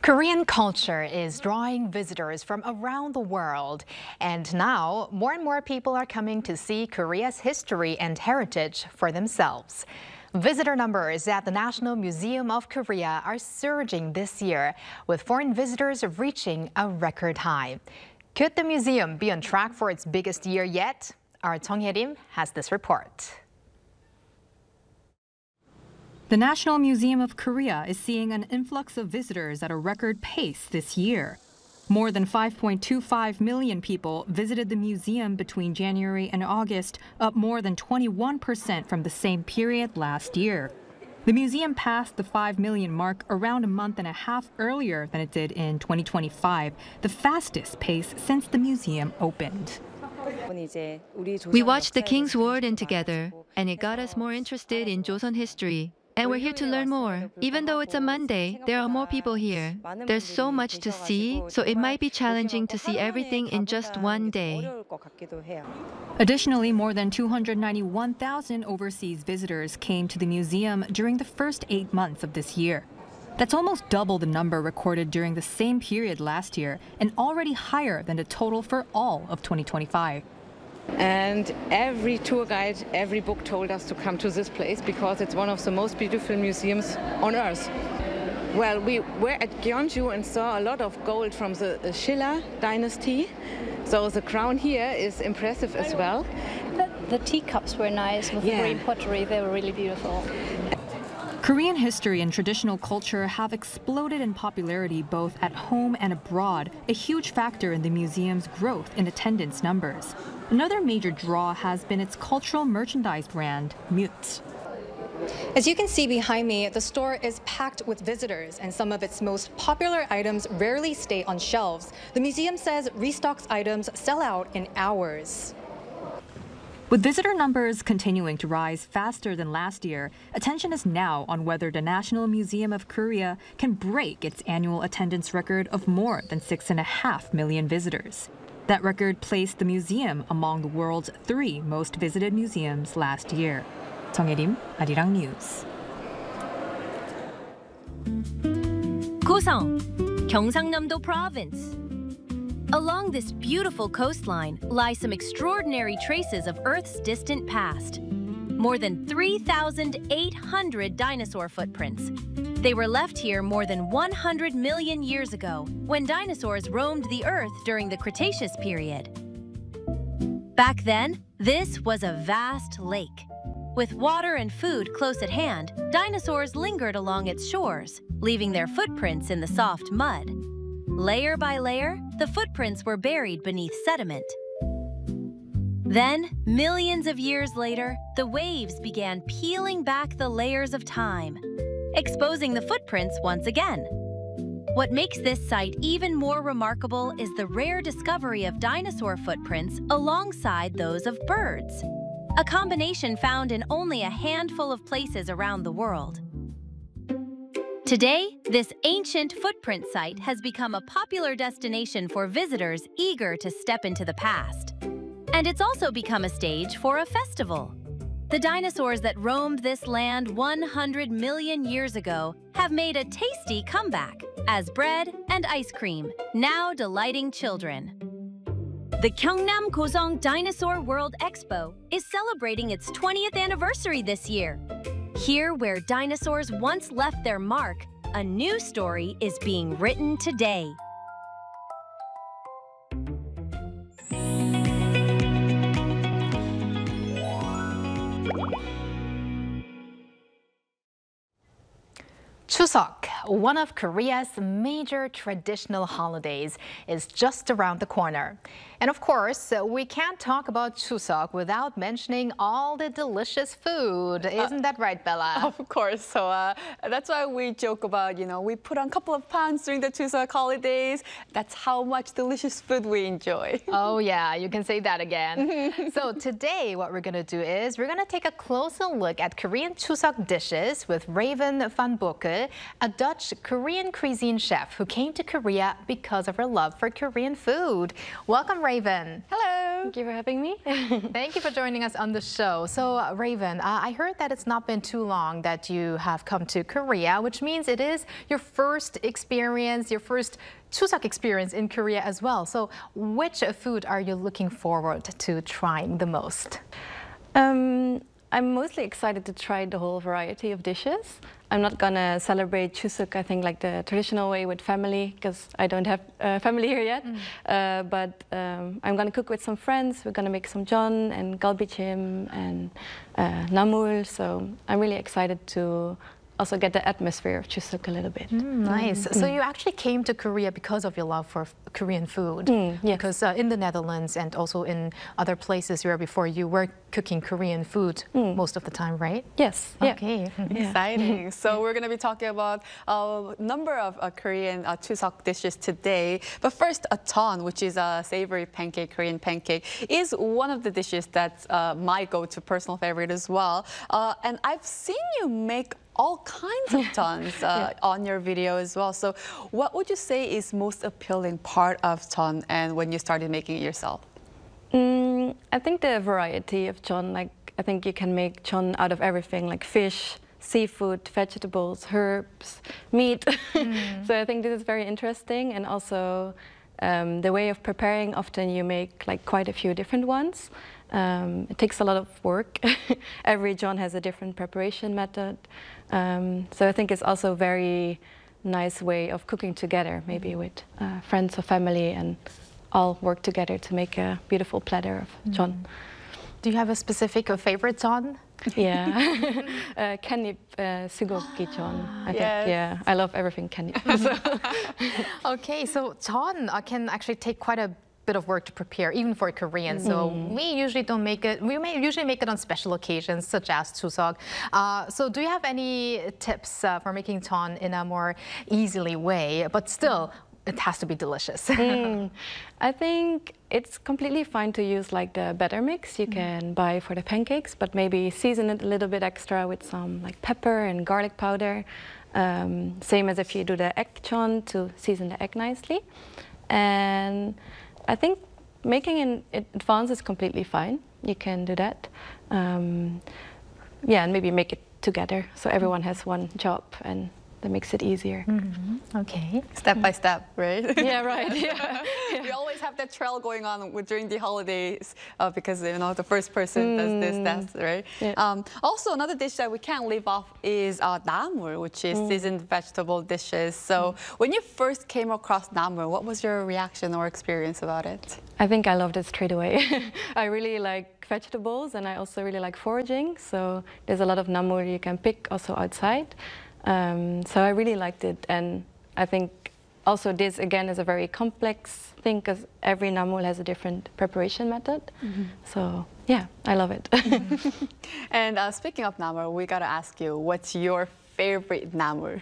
Korean culture is drawing visitors from around the world, and now more and more people are coming to see Korea's history and heritage for themselves. Visitor numbers at the National Museum of Korea are surging this year, with foreign visitors reaching a record high. Could the museum be on track for its biggest year yet? Our Jung Hye-rim has this report. The National Museum of Korea is seeing an influx of visitors at a record pace this year. More than 5.25 million people visited the museum between January and August, up more than 21% from the same period last year. The museum passed the 5 million mark around a month and a half earlier than it did in 2025, the fastest pace since the museum opened. We watched the King's Warden together, and it got us more interested in Joseon history. And we're here to learn more. Even though it's a Monday, there are more people here. There's so much to see, so it might be challenging to see everything in just one day. Additionally, more than 291,000 overseas visitors came to the museum during the first 8 months of this year. That's almost double the number recorded during the same period last year, and already higher than the total for all of 2025. And every tour guide, every book told us to come to this place because it's one of the most beautiful museums on earth. Well, we were at Gyeongju and saw a lot of gold from the Shilla dynasty. So the crown here is impressive as well. The teacups were nice with the green pottery. They were really beautiful. Korean history and traditional culture have exploded in popularity both at home and abroad, a huge factor in the museum's growth in attendance numbers. Another major draw has been its cultural merchandise brand, Mute. As you can see behind me, the store is packed with visitors, and some of its most popular items rarely stay on shelves. The museum says restocks items sell out in hours. With visitor numbers continuing to rise faster than last year, attention is now on whether the National Museum of Korea can break its annual attendance record of more than 6.5 million visitors. That record placed the museum among the world's 3 most visited museums last year. Jung Hye-rim, Arirang News. Goseong, Gyeongsangnam-do Province. Along this beautiful coastline lie some extraordinary traces of Earth's distant past. More than 3,800 dinosaur footprints. They were left here more than 100 million years ago, when dinosaurs roamed the Earth during the Cretaceous period. Back then, this was a vast lake. With water and food close at hand, dinosaurs lingered along its shores, leaving their footprints in the soft mud. Layer by layer, the footprints were buried beneath sediment. Then, millions of years later, the waves began peeling back the layers of time, exposing the footprints once again. What makes this site even more remarkable is the rare discovery of dinosaur footprints alongside those of birds, a combination found in only a handful of places around the world. Today, this ancient footprint site has become a popular destination for visitors eager to step into the past. And it's also become a stage for a festival. The dinosaurs that roamed this land 100 million years ago have made a tasty comeback as bread and ice cream, now delighting children. The Gyeongnam Goseong Dinosaur World Expo is celebrating its 20th anniversary this year. Here, where dinosaurs once left their mark, a new story is being written today. Chuseok, one of Korea's major traditional holidays, is just around the corner. And of course, we can't talk about Chuseok without mentioning all the delicious food. Isn't that right, Bella? Of course. So that's why we joke about, we put on a couple of pounds during the Chuseok holidays. That's how much delicious food we enjoy. Oh, yeah, you can say that again. So today, what we're going to do is we're going to take a closer look at Korean Chuseok dishes with Raven van Boekel, a Dutch Korean cuisine chef who came to Korea because of her love for Korean food. Welcome, Raven. Hello. Thank you for having me. Thank you for joining us on the show. So, Raven, I heard that it's not been too long that you have come to Korea, which means it is your first experience, your first Chuseok experience in Korea as well. So, which food are you looking forward to trying the most? I'm mostly excited to try the whole variety of dishes. I'm not gonna celebrate Chuseok, I think, like the traditional way with family, because I don't have family here yet. But I'm gonna cook with some friends. We're gonna make some jeon and galbichim and namul. So I'm really excited to also get the atmosphere of Chuseok a little bit. Nice. So you actually came to Korea because of your love for Korean food. Yes. Because in the Netherlands and also in other places where before you were cooking Korean food most of the time, right? Yes. Okay. Exciting. So we're going to be talking about a number of Korean Chuseok dishes today. But first, a jeon, which is a savory pancake, Korean pancake, is one of the dishes that's my go-to personal favorite as well. And I've seen you make all kinds of jeons on your video as well. So what would you say is most appealing part of jeon and when you started making it yourself? I think the variety of jeon, like I think you can make jeon out of everything, like fish, seafood, vegetables, herbs, meat. So I think this is very interesting, and also the way of preparing, often you make like quite a few different ones. It takes a lot of work. Every jeon has a different preparation method. So I think it's also a very nice way of cooking together, maybe with friends or family, and all work together to make a beautiful platter of jeon. Do you have a specific favorite jeon? Yeah, Kkaennip Sugokgi jeon. I think, yeah, I love everything Kkaennip. Okay, so jeon can actually take quite a bit of work to prepare, even for Koreans. So we usually don't make it. We may usually make it on special occasions, such as Chuseok. So do you have any tips for making jeon in a more easily way, but still it has to be delicious? I think it's completely fine to use like the batter mix you can buy for the pancakes, but maybe season it a little bit extra with some like pepper and garlic powder. Same as if you do the egg jeon, to season the egg nicely. And I think making in advance is completely fine. You can do that. Yeah, and maybe make it together so everyone has one job, and that makes it easier. Okay. Step by step, right? Yeah, right. Yeah. We always have that trail going on during the holidays because, you know, the first person does this, that's right. Yeah. Also, another dish that we can't leave off is namul, which is seasoned vegetable dishes. So when you first came across namul, what was your reaction or experience about it? I think I loved it straight away. I really like vegetables, and I also really like foraging. So there's a lot of namul you can pick also outside. So I really liked it, and I think also this again is a very complex thing because every namul has a different preparation method. So yeah, I love it. And speaking of namul, we gotta ask you, what's your favorite namul?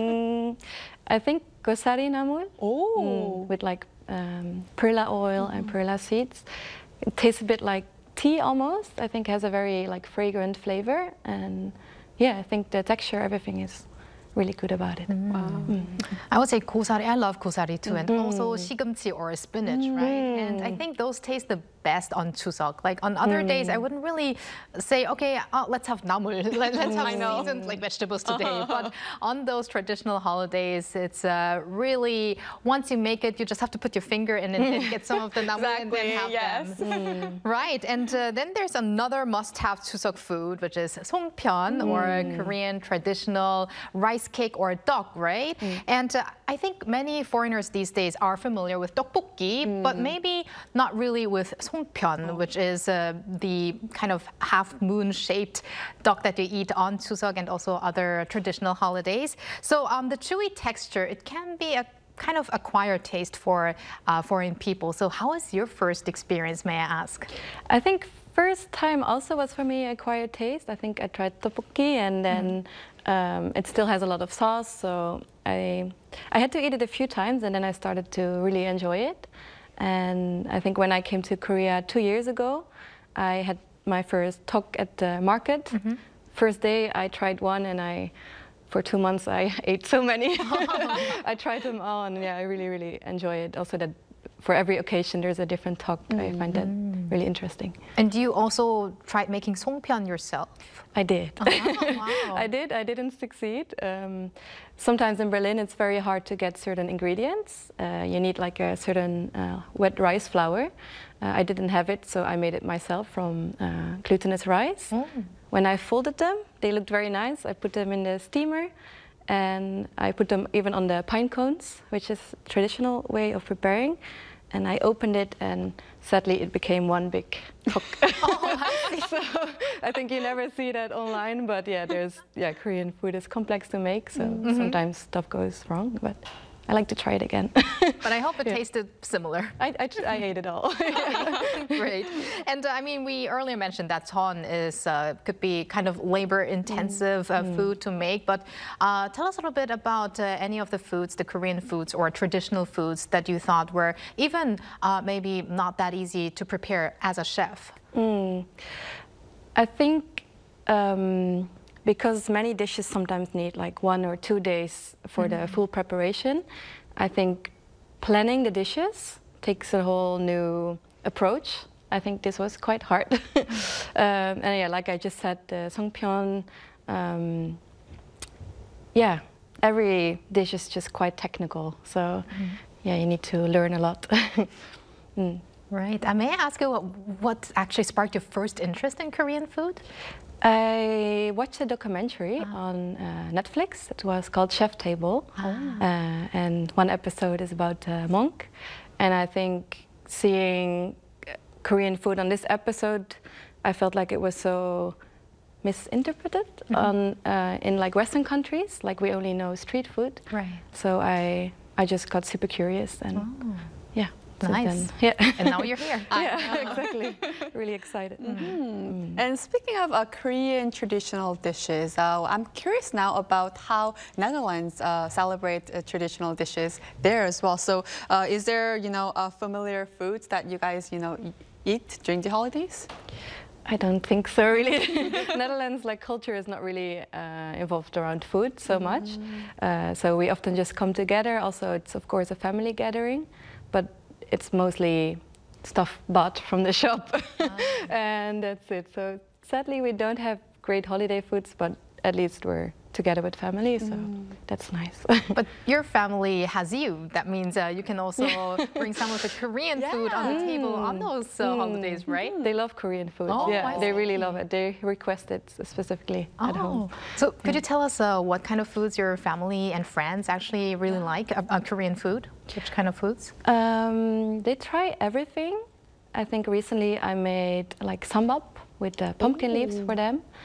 I think gosari namul. With like perla oil and perla seeds. It tastes a bit like tea almost. I think it has a very like fragrant flavor, and yeah, I think the texture, everything is really good about it. I would say gosari. I love gosari too, and also shigumchi or spinach, right? And I think those taste the best on Chuseok. Like on other days, I wouldn't really say, okay, let's have namul, let's have seasoned like vegetables today. But on those traditional holidays, it's really, once you make it, you just have to put your finger in it and get some of the namul and then have them. Right, and then there's another must-have Chuseok food, which is songpyeon, or Korean traditional rice cake or dok, right? And I think many foreigners these days are familiar with tteokbokki, but maybe not really with songpyeon, which is the kind of half-moon-shaped dok that you eat on Chuseok and also other traditional holidays. So the chewy texture, it can be a kind of acquired taste for foreign people. So how was your first experience, may I ask? I think first time also was for me acquired taste. I think I tried tteokbokki, and then it still has a lot of sauce, so I had to eat it a few times, and then I started to really enjoy it. And I think when I came to Korea 2 years ago, I had my first tok at the market. First day I tried one, and for 2 months I ate so many. I tried them all, and yeah, I really, really enjoy it. Also that for every occasion there's a different tok. I find that really interesting. And you also tried making songpyeon yourself? I did. Oh, wow. I did. I didn't succeed. Sometimes in Berlin it's very hard to get certain ingredients. You need like a certain wet rice flour. I didn't have it, so I made it myself from glutinous rice. When I folded them, they looked very nice. I put them in the steamer, and I put them even on the pine cones, which is a traditional way of preparing. And I opened it, and sadly it became one big tok. So I think you never see that online, but yeah, Korean food is complex to make, so sometimes stuff goes wrong. But I like to try it again. But I hope it tasted similar. I ate it all. Great. And I mean, we earlier mentioned that jeon is could be kind of labor-intensive food to make. But tell us a little bit about any of the foods, the Korean foods or traditional foods that you thought were even maybe not that easy to prepare as a chef. I think because many dishes sometimes need like 1 or 2 days for the full preparation, I think planning the dishes takes a whole new approach. I think this was quite hard. And yeah, like I just said, the songpyeon, yeah, every dish is just quite technical. So yeah, you need to learn a lot. Right. May I ask you what actually sparked your first interest in Korean food? I watched a documentary on Netflix. It was called Chef Table. And one episode is about a monk. And I think seeing Korean food on this episode, I felt like it was so misinterpreted in like Western countries. Like we only know street food. Right. So I just got super curious and yeah. Nice. Yeah. And now you're here. Yeah, exactly. Really excited. And speaking of Korean traditional dishes, I'm curious now about how Netherlands celebrate traditional dishes there as well. So is there, familiar foods that you guys, eat during the holidays? I don't think so, really. Netherlands, like culture is not really involved around food so much. So we often just come together. Also, it's of course a family gathering, but it's mostly stuff bought from the shop. And that's it. So sadly, we don't have great holiday foods, but at least we're together with family, so that's nice. But your family has you. That means you can also bring some of the Korean food on the table on those holidays, right? They love Korean food. Oh, yeah, they really love it. They request it specifically at home. So could you tell us what kind of foods your family and friends actually really like, Korean food? Which kind of foods? They try everything. I think recently I made like sambap with pumpkin leaves for them.